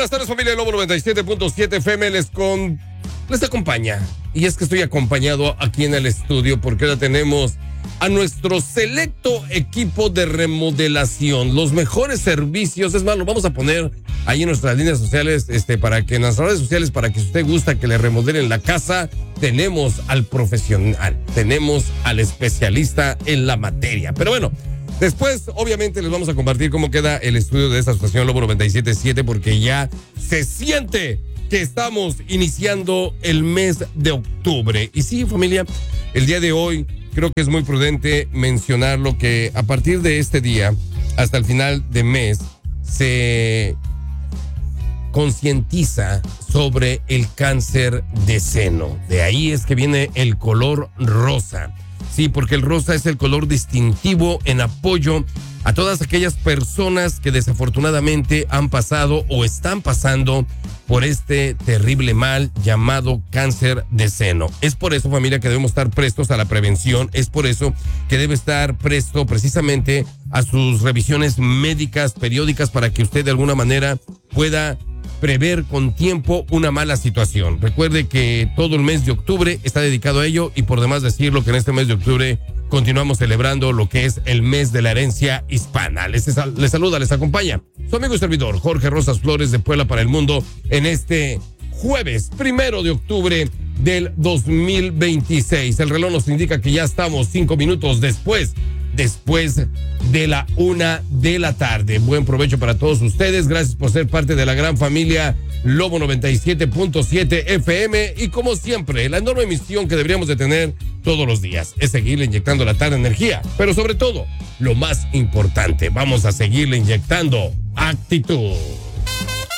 buenas tardes, familia de Lobo 97.7 FM les acompaña. Y es que estoy acompañado aquí en el estudio porque ahora tenemos a nuestro selecto equipo de remodelación, los mejores servicios. Es más, lo vamos a poner ahí en nuestras líneas sociales, para que en las redes sociales, para que si usted gusta que le remodelen la casa, tenemos al profesional, tenemos al especialista en la materia. Pero bueno, después, obviamente, les vamos a compartir cómo queda el estudio de esta estación Lobo 97.7, porque ya se siente que estamos iniciando el mes de octubre. Y sí, familia, el día de hoy creo que es muy prudente mencionarlo, que a partir de este día hasta el final de mes se concientiza sobre el cáncer de seno. De ahí es que viene el color rosa. Sí, porque el rosa es el color distintivo en apoyo a todas aquellas personas que desafortunadamente han pasado o están pasando por este terrible mal llamado cáncer de seno. Es por eso, familia, que debemos estar prestos a la prevención. Es por eso que debe estar presto precisamente a sus revisiones médicas periódicas, para que usted de alguna manera pueda prever con tiempo una mala situación. Recuerde que todo el mes de octubre está dedicado a ello, y por demás decirlo que en este mes de octubre continuamos celebrando lo que es el mes de la herencia hispana. Les saluda, les acompaña su amigo y servidor Jorge Rosas Flores, de Puebla para el Mundo, en este jueves 1 de octubre del 2026. El reloj nos indica que ya estamos 5 minutos después de la 1 de la tarde. Buen provecho para todos ustedes. Gracias por ser parte de la gran familia Lobo 97.7 FM. Y como siempre, la enorme misión que deberíamos de tener todos los días es seguirle inyectando la tarde energía. Pero sobre todo, lo más importante, vamos a seguirle inyectando actitud.